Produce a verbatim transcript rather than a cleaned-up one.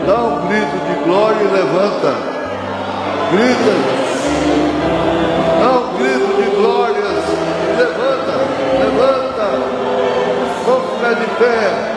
Dá um grito de glória e levanta. Grita. Dá um grito de glórias e levanta. Levanta. Vamos ficar de pé.